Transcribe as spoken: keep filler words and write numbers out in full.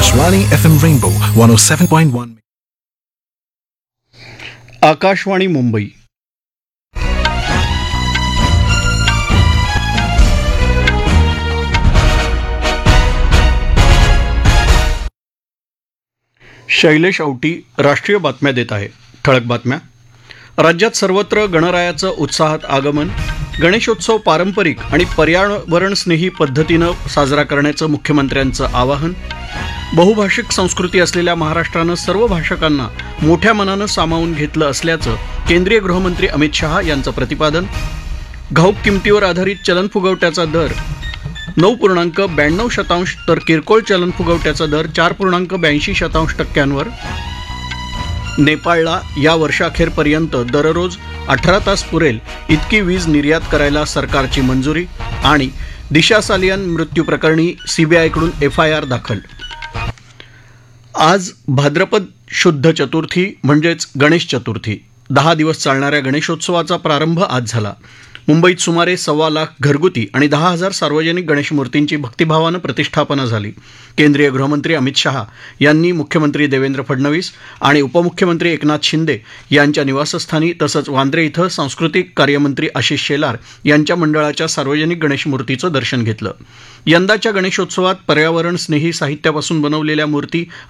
Akashvani F M Rainbow one oh seven point one. Akashvani Mumbai. Shailesh Auti राष्ट्रीय बातम्या देत आहे. ठळक बातम्या. राज्यात सर्वत्र गणरायाचं उत्साहात आगमन. गणेशोत्सव पारंपरिक आणि पर्यावरणस्नेही पद्धतीनं साजरा करण्याचं मुख्यमंत्र्यांचं आवाहन. बहुभाषिक संस्कृती असलेल्या महाराष्ट्रानं सर्व भाषकांना मोठ्या मनानं सामावून घेतलं असल्याचं केंद्रीय गृहमंत्री अमित शहा यांचं प्रतिपादन. घाऊक किमतीवर आधारित चलनफुगवट्याचा दर नऊ पूर्णांक ब्याण्णव शतांश तर किरकोळ चलनफुगवट्याचा दर चार पूर्णांक ब्याऐंशी शतांश टक्क्यांवर. नेपाळला या वर्षाखेरपर्यंत दररोज अठरा तास पुरेल इतकी वीज निर्यात करायला सरकारची मंजुरी. आणि दिशा सालियन मृत्यूप्रकरणी सीबीआयकडून एफ आय आर दाखल. आज भाद्रपद शुद्ध चतुर्थी म्हणजेच गणेश चतुर्थी. दहा दिवस चालणाऱ्या गणेशोत्सवाचा प्रारंभ आज झाला. मुंबईत सुमारे सव्वा लाख घरगुती आणि दहा हजार सार्वजनिक गणेश मूर्तींची भक्तिभावानं प्रतिष्ठापना झाली. केंद्रीय गृहमंत्री अमित शहा यांनी मुख्यमंत्री देवेंद्र फडणवीस आणि उपमुख्यमंत्री एकनाथ शिंदे यांच्या निवासस्थानी तसंच वांद्रे इथं सांस्कृतिक कार्यमंत्री आशिष शेलार यांच्या मंडळाच्या सार्वजनिक गणेश मूर्तीचं दर्शन घेतलं. यंदाच्या गणेशोत्सवात पर्यावरण स्नेही साहित्यापासून बनवलेल्या मूर्ती